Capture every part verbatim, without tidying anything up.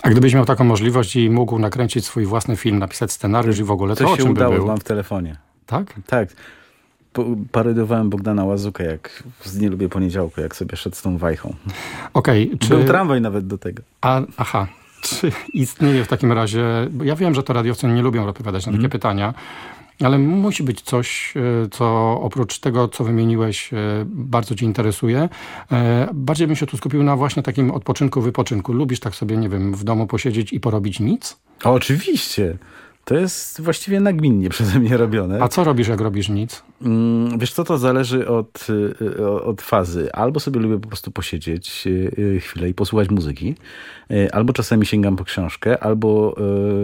A gdybyś miał taką możliwość i mógł nakręcić swój własny film, napisać scenariusz i w ogóle, to Coś o się czym udało, by był? mam w telefonie. Tak? Tak. Po, parodiowałem Bogdana Łazukę, jak z Nie lubię poniedziałku, jak sobie szedł z tą wajchą. Okej. Okay, czy... Był tramwaj nawet do tego. A, aha. Czy istnieje w takim razie... Bo ja wiem, że to radiowcy nie lubią odpowiadać na takie Mm. pytania, ale musi być coś, co oprócz tego, co wymieniłeś, bardzo cię interesuje. Bardziej bym się tu skupił na właśnie takim odpoczynku, wypoczynku. Lubisz tak sobie, nie wiem, w domu posiedzieć i porobić nic? O, oczywiście. To jest właściwie nagminnie przeze mnie robione. A co robisz, jak robisz nic? Mm, wiesz co, to zależy od, od fazy. Albo sobie lubię po prostu posiedzieć chwilę i posłuchać muzyki, albo czasami sięgam po książkę, albo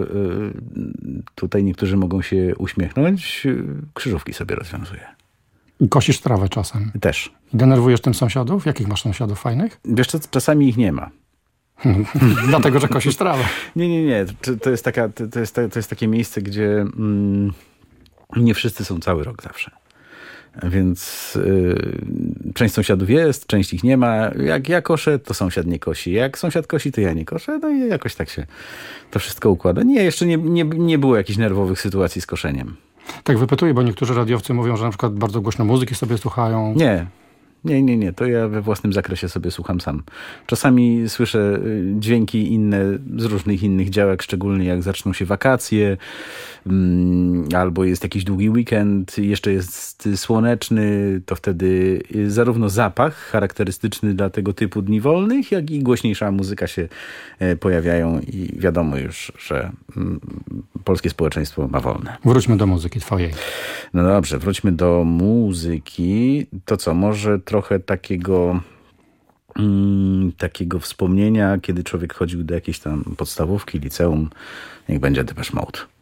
tutaj niektórzy mogą się uśmiechnąć, krzyżówki sobie rozwiązuję. Kosisz trawę czasem? Też. Denerwujesz tym sąsiadów? Jakich masz sąsiadów fajnych? Wiesz co, czasami ich nie ma. Dlatego, że kosisz trawę. Nie, nie, nie. To jest, taka, to jest, to jest takie miejsce, gdzie mm, nie wszyscy są cały rok zawsze. Więc y, część sąsiadów jest, część ich nie ma. Jak ja koszę, to sąsiad nie kosi. Jak sąsiad kosi, to ja nie koszę. No i jakoś tak się to wszystko układa. Nie, jeszcze nie, nie, nie było jakichś nerwowych sytuacji z koszeniem. Tak wypytuję, bo niektórzy radiowcy mówią, że na przykład bardzo głośno muzyki sobie słuchają. Nie. Nie, nie, nie. To ja we własnym zakresie sobie słucham sam. Czasami słyszę dźwięki inne z różnych innych działek, szczególnie jak zaczną się wakacje, albo jest jakiś długi weekend, jeszcze jest słoneczny, to wtedy zarówno zapach charakterystyczny dla tego typu dni wolnych, jak i głośniejsza muzyka się pojawiają i wiadomo już, że polskie społeczeństwo ma wolne. Wróćmy do muzyki twojej. No dobrze, wróćmy do muzyki. To co, może trochę takiego mm, takiego wspomnienia, kiedy człowiek chodził do jakiejś tam podstawówki, liceum. Niech będzie Depeche Mode.